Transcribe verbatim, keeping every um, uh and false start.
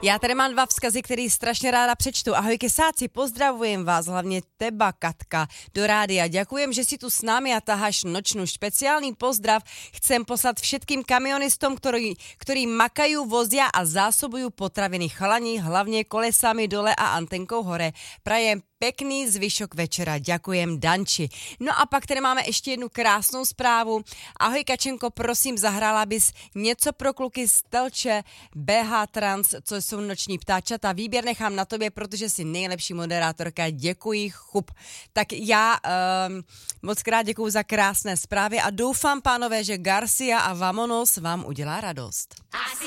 Já tady mám dva vzkazy, který strašně ráda přečtu. Ahoj kesáci, pozdravujem vás, hlavně teba, Katka, do rádia. Ďakujem, že si tu s námi a taháš nočnú. Špeciálny pozdrav chcem poslať všetkým kamionistom, ktorí, ktorí makajú, vozia a zásobujú potraviny. Chalani, hlavne kolesami dole a antenkou hore. Prajem pekný zvyšok večera. Ďakujem, Danči. No a pak tady máme ještě jednu krásnou zprávu. Ahoj Kačenko, prosím, zahrála bys něco pro kluky z Telče, bé há Trans, co jsou noční ptáčata. Výběr nechám na tobě, protože jsi nejlepší moderátorka. Děkuji, chup. Tak já um, moc krát děkuju za krásné zprávy a doufám, pánové, že Garcia a Vamonos vám udělá radost.